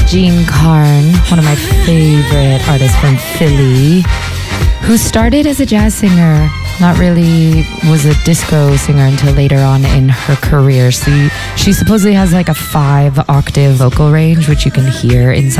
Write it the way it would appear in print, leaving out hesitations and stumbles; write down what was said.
Jean Carn, one of my favorite artists from Philly, who started as a jazz singer, not really was a disco singer until later on in her career. So she supposedly has like a 5-octave vocal range, which you can hear in